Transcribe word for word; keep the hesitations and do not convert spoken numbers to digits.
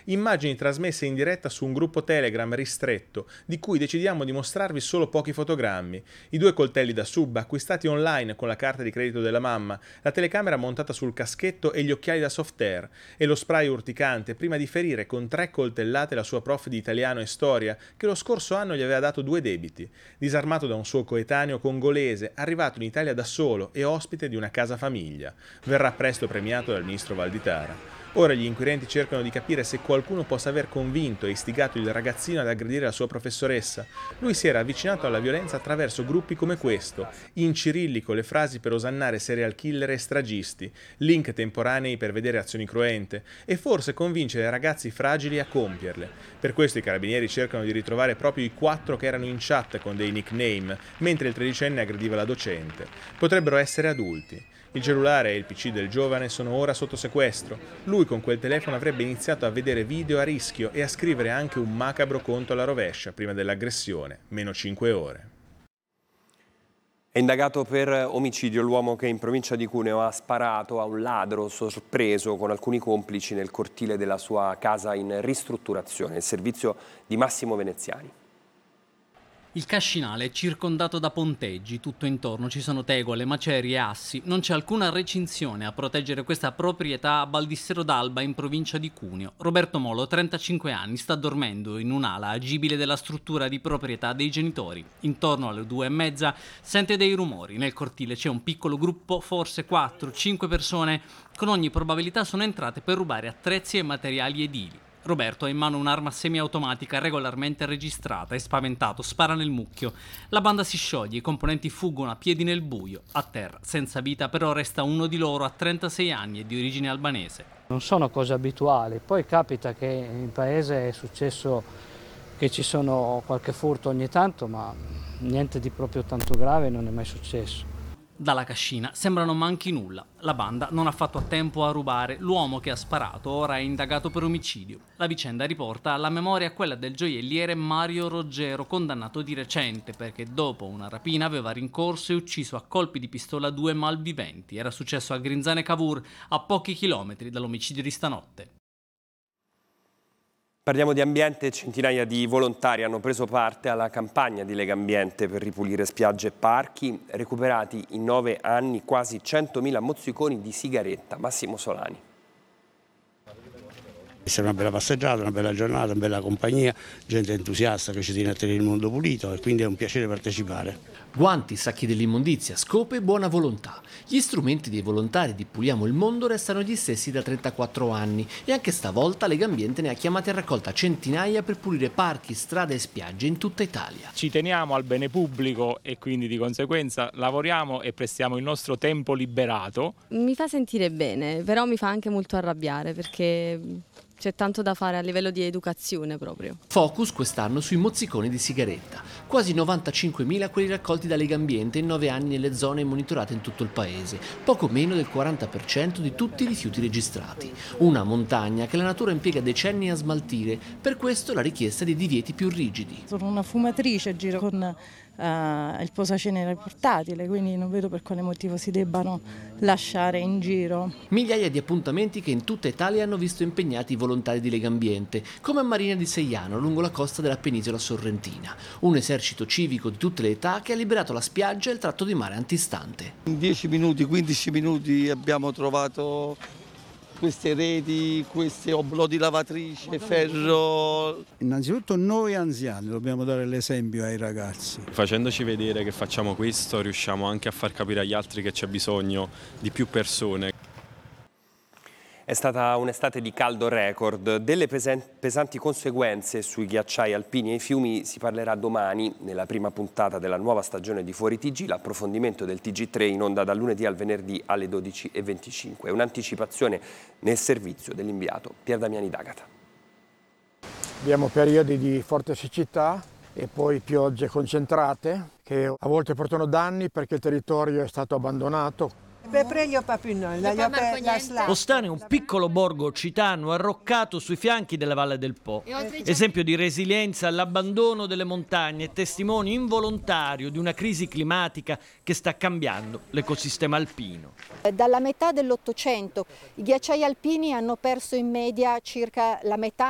immagini trasmesse in diretta su un gruppo Telegram ristretto, di cui decidiamo di mostrarvi solo pochi fotogrammi, i due coltelli da sub acquistati online con la carta di credito della mamma, la telecamera montata sul caschetto e gli occhiali da soft air, e lo spray urticante prima di ferire con tre coltellate la sua prof di italiano e storia, che lo scorso anno gli aveva dato due debiti, disarmato da un suo coetaneo congolese, arrivato in Italia da solo e ospite di una casa famiglia. Verrà presto premiato dal ministro Valditara. Ora gli inquirenti cercano di capire se qualcuno possa aver convinto e istigato il ragazzino ad aggredire la sua professoressa. Lui si era avvicinato alla violenza attraverso gruppi come questo, in cirillico le frasi per osannare serial killer e stragisti, link temporanei per vedere azioni cruente e forse convincere ragazzi fragili a compierle. Per questo i carabinieri cercano di ritrovare proprio i quattro che erano in chat con dei nickname, mentre il tredicenne aggrediva la docente. Potrebbero essere adulti. Il cellulare e il P C del giovane sono ora sotto sequestro. Lui con quel telefono avrebbe iniziato a vedere video a rischio e a scrivere anche un macabro conto alla rovescia prima dell'aggressione, meno cinque ore. È indagato per omicidio l'uomo che in provincia di Cuneo ha sparato a un ladro sorpreso con alcuni complici nel cortile della sua casa in ristrutturazione, il servizio di Massimo Veneziani. Il Cascinale è circondato da ponteggi, tutto intorno ci sono tegole, macerie e assi. Non c'è alcuna recinzione a proteggere questa proprietà a Baldissero d'Alba in provincia di Cuneo. Roberto Molo, trentacinque anni, sta dormendo in un'ala agibile della struttura di proprietà dei genitori. Intorno alle due e mezza sente dei rumori. Nel cortile c'è un piccolo gruppo, forse quattro cinque persone. Con ogni probabilità sono entrate per rubare attrezzi e materiali edili. Roberto ha in mano un'arma semiautomatica regolarmente registrata e spaventato spara nel mucchio. La banda si scioglie, i componenti fuggono a piedi nel buio. A terra, senza vita, però resta uno di loro a trentasei anni e di origine albanese. Non sono cose abituali, poi capita che in paese è successo che ci sono qualche furto ogni tanto, ma niente di proprio tanto grave non è mai successo. Dalla cascina sembra non manchi nulla. La banda non ha fatto a tempo a rubare. L'uomo che ha sparato ora è indagato per omicidio. La vicenda riporta alla memoria quella del gioielliere Mario Roggero, condannato di recente perché dopo una rapina aveva rincorso e ucciso a colpi di pistola due malviventi. Era successo a Grinzane Cavour, a pochi chilometri dall'omicidio di stanotte. Parliamo di ambiente. Centinaia di volontari hanno preso parte alla campagna di Legambiente per ripulire spiagge e parchi, recuperati in nove anni quasi centomila mozziconi di sigaretta. Massimo Solani. È una bella passeggiata, una bella giornata, una bella compagnia, gente entusiasta che ci tiene a tenere il mondo pulito e quindi è un piacere partecipare. Guanti, sacchi dell'immondizia, scope e buona volontà. Gli strumenti dei volontari di Puliamo il Mondo restano gli stessi da trentaquattro anni e anche stavolta Legambiente ne ha chiamati a raccolta centinaia per pulire parchi, strade e spiagge in tutta Italia. Ci teniamo al bene pubblico e quindi di conseguenza lavoriamo e prestiamo il nostro tempo liberato. Mi fa sentire bene, però mi fa anche molto arrabbiare perché c'è tanto da fare a livello di educazione proprio. Focus quest'anno sui mozziconi di sigaretta. Quasi novantacinquemila quelli raccolti da Legambiente in nove anni nelle zone monitorate in tutto il paese, poco meno del quaranta per cento di tutti i rifiuti registrati. Una montagna che la natura impiega decenni a smaltire, per questo la richiesta di divieti più rigidi. Sono una fumatrice, giro con Uh, il posacenere portatile, quindi non vedo per quale motivo si debbano lasciare in giro. Migliaia di appuntamenti che in tutta Italia hanno visto impegnati i volontari di Legambiente, come a Marina di Seiano, lungo la costa della penisola sorrentina. Un esercito civico di tutte le età che ha liberato la spiaggia e il tratto di mare antistante. In dieci minuti, quindici minuti abbiamo trovato queste reti, queste oblò di lavatrice, ferro. Innanzitutto noi anziani dobbiamo dare l'esempio ai ragazzi. Facendoci vedere che facciamo questo riusciamo anche a far capire agli altri che c'è bisogno di più persone. È stata un'estate di caldo record. Delle pesanti conseguenze sui ghiacciai alpini e i fiumi si parlerà domani nella prima puntata della nuova stagione di Fuori T G, l'approfondimento del T G tre in onda dal lunedì al venerdì alle dodici e venticinque. È un'anticipazione nel servizio dell'inviato Pier Damiani D'Agata. Abbiamo periodi di forte siccità e poi piogge concentrate che a volte portano danni perché il territorio è stato abbandonato. Ostane è un piccolo borgo occitano arroccato sui fianchi della Valle del Po. Esempio di resilienza all'abbandono delle montagne, testimone involontario di una crisi climatica che sta cambiando l'ecosistema alpino. Dalla metà dell'Ottocento i ghiacciai alpini hanno perso in media circa la metà